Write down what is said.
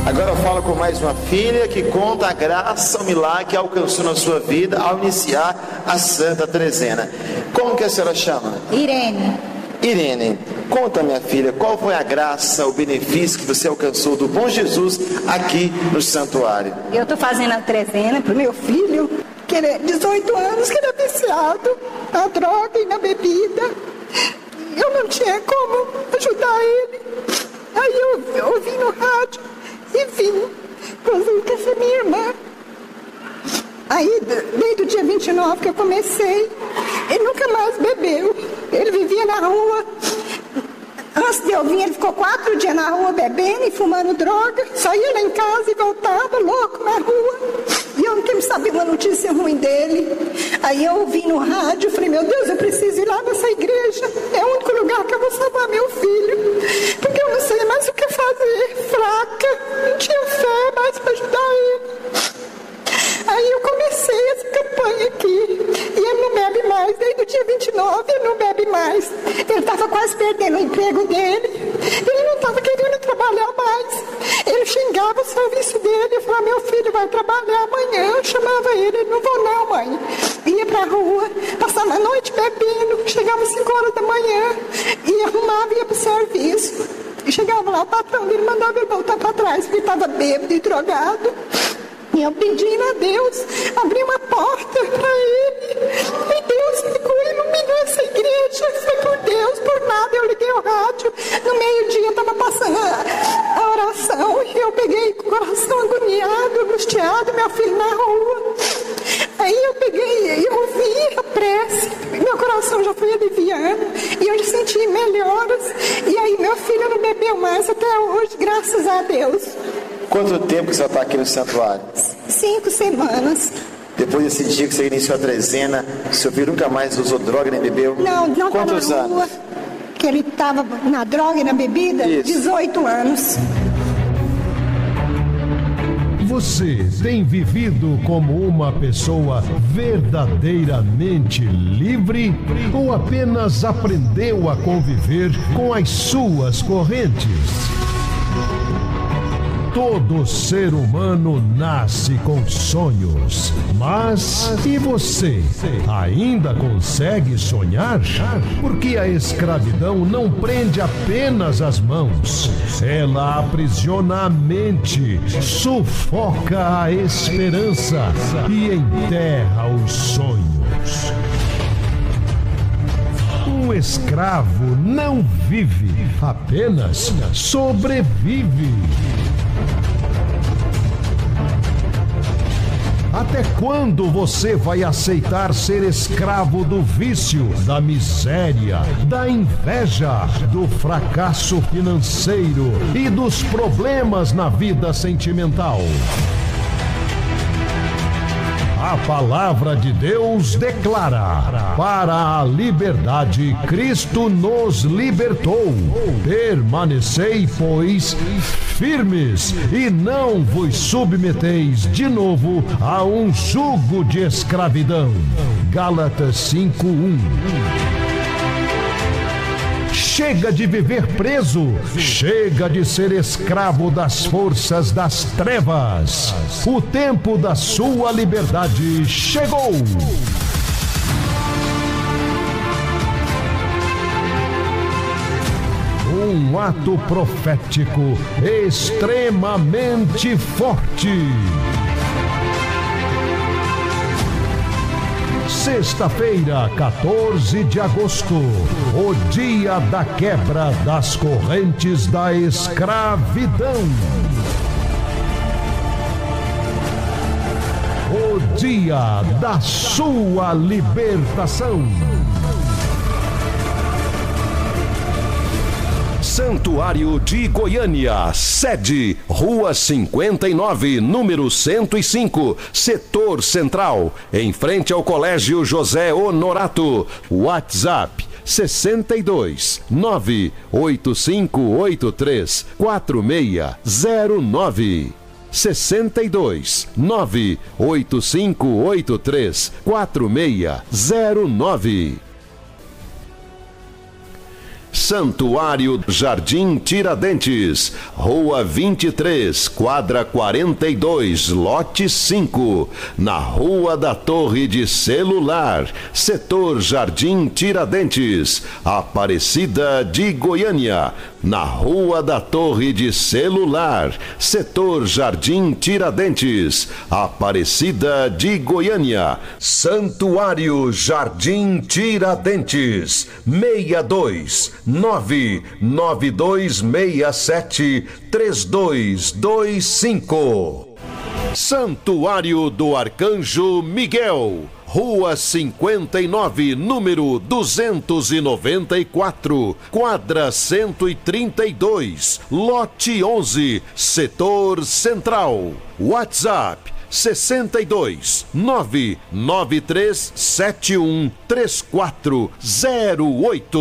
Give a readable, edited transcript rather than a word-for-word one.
Agora eu falo com mais uma filha que conta a graça, o milagre que alcançou na sua vida ao iniciar a Santa Trezena. Como que a senhora chama? Irene. Irene, conta, minha filha, qual foi a graça, o benefício que você alcançou do bom Jesus aqui no santuário? Eu estou fazendo a Trezena pro meu filho, que ele é 18 anos, que ele é viciado na droga e na bebida. Eu não tinha como ajudar ele. Aí eu ouvi no rádio e vim. Inclusive, que essa é minha irmã. Aí, desde o dia 29 que eu comecei, ele nunca mais bebeu. Ele vivia na rua. Antes de eu vir, ele ficou 4 dias na rua bebendo e fumando droga. Só ia lá em casa e voltava, louco, na rua. E eu não queria saber uma notícia ruim dele. Aí eu ouvi no rádio, falei, meu Deus, eu preciso ir lá nessa igreja. É o único lugar que eu vou salvar meu filho. Porque eu não sei mais o que fazer. Fraca, não tinha fé mais para ajudar ele. Aí eu comecei essa campanha aqui. E ele não bebe mais. Desde o dia 29 ele não bebe mais. Ele estava quase perdendo o emprego dele. Ele não estava querendo trabalhar mais. Ele xingava o serviço dele. Eu falava, meu filho vai trabalhar amanhã. Eu chamava ele, não vou não, mãe. Ia pra rua, passava a noite bebendo. Chegava às 5 horas da manhã. E arrumava e ia pro serviço. E chegava lá, o patrão dele mandava ele voltar para trás, porque estava bêbado e drogado. E eu pedindo a Deus, abri uma porta para ele. E Deus ficou iluminando essa igreja. Foi por Deus, por nada. Eu liguei o rádio. No meio-dia eu estava passando a oração. E eu peguei com o coração agoniado, angustiado, meu filho na rua. Aí eu peguei e ouvi a prece. Meu coração já foi aliviando. E eu senti melhoras. E aí meu filho não bebeu mais até hoje, graças a Deus. Quanto tempo que você está aqui no santuário? 5 semanas. Depois desse dia que você iniciou a Trezena, seu filho nunca mais usou droga nem bebeu? Não Quantos estava na rua, anos? que ele estava na droga e na bebida. Isso. 18 anos. Você tem vivido como uma pessoa verdadeiramente livre ou apenas aprendeu a conviver com as suas correntes? Todo ser humano nasce com sonhos, mas e você? Ainda consegue sonhar? Porque a escravidão não prende apenas as mãos, ela aprisiona a mente, sufoca a esperança e enterra os sonhos. Um escravo não vive, apenas sobrevive. Até quando você vai aceitar ser escravo do vício, da miséria, da inveja, do fracasso financeiro e dos problemas na vida sentimental? A palavra de Deus declara: para a liberdade Cristo nos libertou. Permanecei, pois, firmes e não vos submeteis de novo a um jugo de escravidão. Gálatas 5:1. Chega de viver preso, chega de ser escravo das forças das trevas. O tempo da sua liberdade chegou. Um ato profético extremamente forte. Sexta-feira, 14 de agosto, o dia da quebra das correntes da escravidão. O dia da sua libertação. Santuário de Goiânia, sede, Rua 59, número 105, Setor Central, em frente ao Colégio José Honorato. WhatsApp 62 98583 4609. 62 98583 4609. Santuário Jardim Tiradentes, Rua 23, quadra 42, lote 5, na Rua da Torre de Celular, setor Jardim Tiradentes, Aparecida de Goiânia, na Rua da Torre de Celular, setor Jardim Tiradentes, Aparecida de Goiânia. Santuário Jardim Tiradentes, 62992673225. Santuário do Arcanjo Miguel, Rua 59, número 294, quadra 132, lote 11, setor central. WhatsApp 62 993713408.